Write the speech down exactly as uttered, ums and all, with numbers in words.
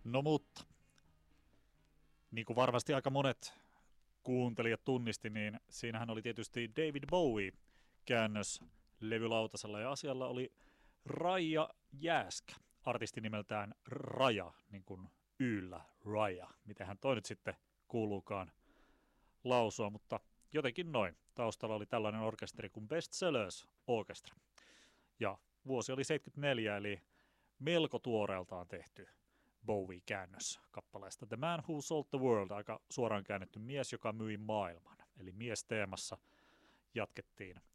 No mutta, niin kuin varmasti aika monet kuuntelijat tunnisti, niin siinähän oli tietysti David Bowie käännös levylautasella ja asialla oli Raija Jääskä, artisti nimeltään Raja, niin kuin Yllä Raja, mitenhän toi nyt sitten kuuluukaan lausua, mutta jotenkin noin. Taustalla oli tällainen orkesteri kuin Best Sellers Orchestra. Ja vuosi oli seitsemänkymmentäneljä, eli melko tuoreeltaan tehty Bowie-käännös kappaleesta The Man Who Sold the World, aika suoraan käännetty mies, joka myi maailman. Eli mies teemassa jatkettiin